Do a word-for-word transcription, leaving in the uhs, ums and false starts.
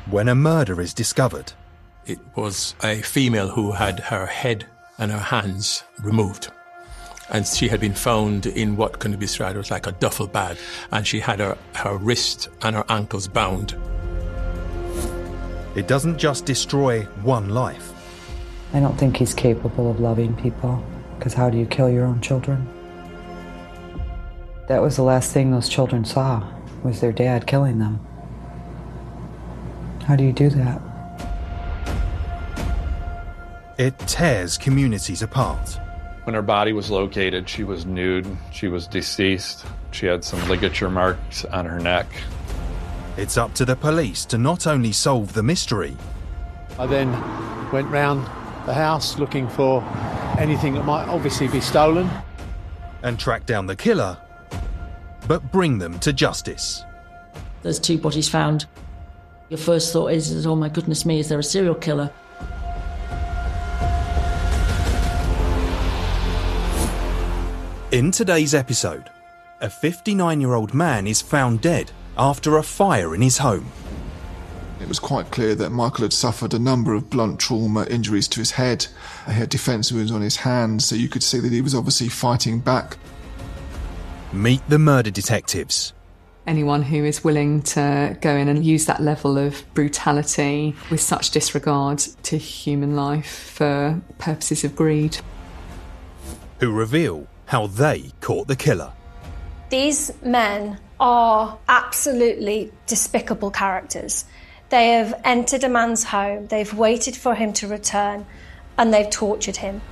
when a murder is discovered. It was a female who had her head and her hands removed. And she had been found in what can be described as like a duffel bag. And she had her, her wrist and her ankles bound. It doesn't just destroy one life. I don't think he's capable of loving people, because how do you kill your own children? That was the last thing those children saw, was their dad killing them. How do you do that? It tears communities apart. When her body was located, she was nude, she was deceased, she had some ligature marks on her neck. It's up to the police to not only solve the mystery. I then went round the house looking for anything that might obviously be stolen. And track down the killer, but bring them to justice. There's two bodies found. Your first thought is, is, oh my goodness me, is there a serial killer? In today's episode, a fifty-nine-year-old man is found dead after a fire in his home. It was quite clear that Michael had suffered a number of blunt trauma injuries to his head. He had defence wounds on his hands, so you could see that he was obviously fighting back. Meet the murder detectives. Anyone who is willing to go in and use that level of brutality with such disregard to human life for purposes of greed. Who reveal how they caught the killer. These men are absolutely despicable characters. They have entered a man's home, they've waited for him to return, and they've tortured him.